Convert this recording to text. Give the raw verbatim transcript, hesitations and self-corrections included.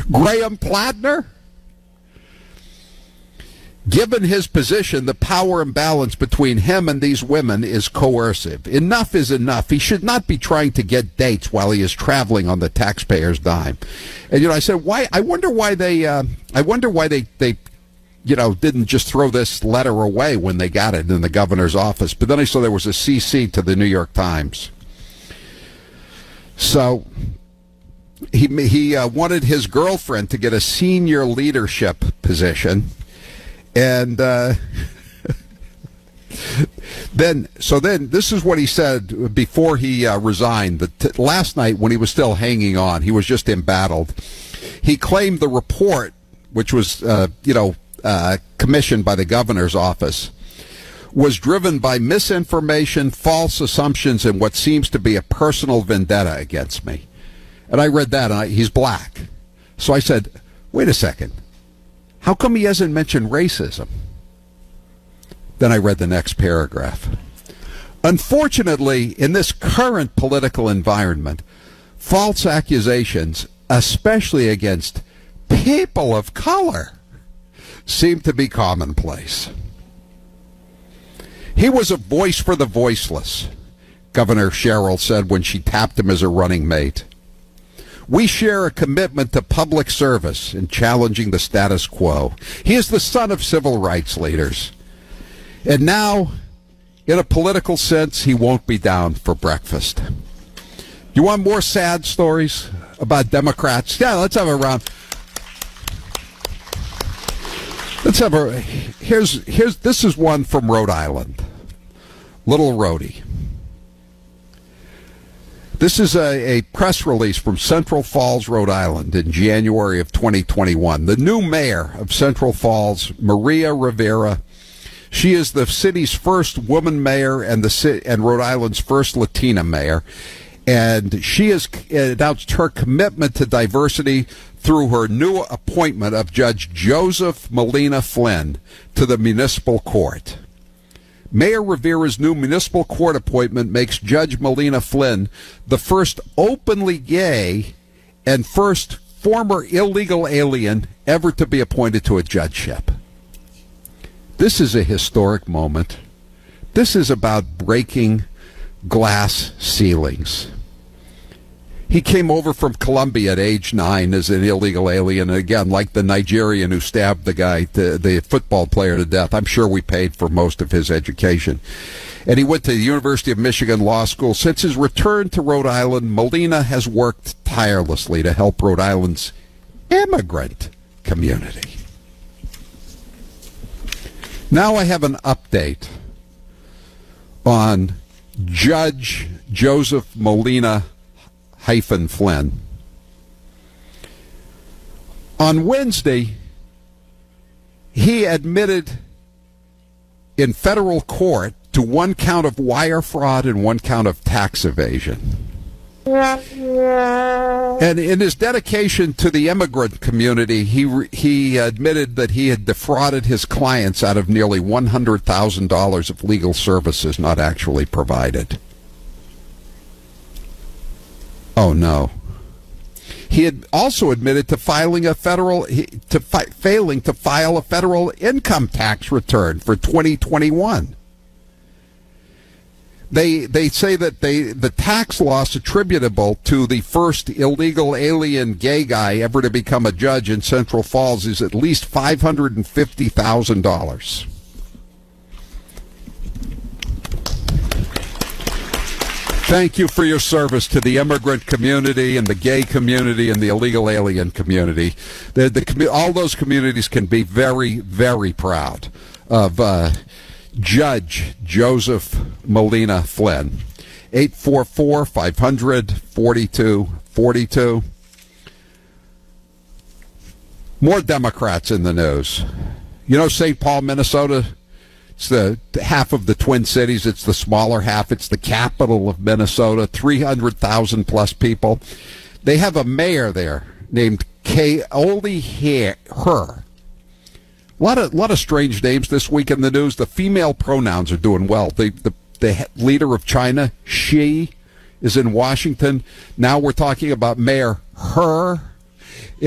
Graham Platner? Given his position, the power imbalance between him and these women is coercive. Enough is enough. He should not be trying to get dates while he is traveling on the taxpayer's dime. And, you know, I said, why? I wonder why they, uh, I wonder why they, they, you know, didn't just throw this letter away when they got it in the governor's office. But then I saw there was a C C to the New York Times. So he, he uh, wanted his girlfriend to get a senior leadership position. And uh, then, so then, this is what he said before he uh, resigned. The t- last night, when he was still hanging on, he was just embattled. He claimed the report, which was, uh, you know, uh, commissioned by the governor's office, was driven by misinformation, false assumptions, and what seems to be a personal vendetta against me. And I read that, and I, he's black. So I said, wait a second. How come he hasn't mentioned racism? Then I read the next paragraph. Unfortunately, in this current political environment, false accusations, especially against people of color, seem to be commonplace. He was a voice for the voiceless, Governor Sherrill said when she tapped him as a running mate. We share a commitment to public service in challenging the status quo. He is the son of civil rights leaders. And now, in a political sense, he won't be down for breakfast. You want more sad stories about Democrats? Yeah, let's have a round. Let's have a, here's, here's, this is one from Rhode Island. Little Rhodey. This is a, a press release from Central Falls, Rhode Island in January of twenty twenty-one. The new mayor of Central Falls, Maria Rivera, she is the city's first woman mayor and the and Rhode Island's first Latina mayor. And she has announced her commitment to diversity through her new appointment of Judge Joseph Molina Flynn to the municipal court. Mayor Rivera's new municipal court appointment makes Judge Molina Flynn the first openly gay and first former illegal alien ever to be appointed to a judgeship. This is a historic moment. This is about breaking glass ceilings. He came over from Colombia at age nine as an illegal alien. Again, like the Nigerian who stabbed the guy, the, the football player, to death. I'm sure we paid for most of his education. And he went to the University of Michigan Law School. Since his return to Rhode Island, Molina has worked tirelessly to help Rhode Island's immigrant community. Now I have an update on Judge Joseph Molina hyphen Flynn. On Wednesday, he admitted in federal court to one count of wire fraud and one count of tax evasion. And in his dedication to the immigrant community, he he admitted that he had defrauded his clients out of nearly one hundred thousand dollars of legal services not actually provided. Oh, no. He had also admitted to filing a federal to fi- failing to file a federal income tax return for twenty twenty-one. They they say that they the tax loss attributable to the first illegal alien gay guy ever to become a judge in Central Falls is at least five hundred fifty thousand dollars. Thank you for your service to the immigrant community and the gay community and the illegal alien community. The, the, all those communities can be very, very proud of uh, Judge Joseph Molina Flynn. eight four four, five hundred, forty-two forty-two. More Democrats in the news. You know Saint Paul, Minnesota? It's the half of the Twin Cities. It's the smaller half. It's the capital of Minnesota. three hundred thousand plus people. They have a mayor there named Kaoli Her. A lot of lot of strange names this week in the news. The female pronouns are doing well. The the, the leader of China, she, is in Washington. Now we're talking about Mayor Her.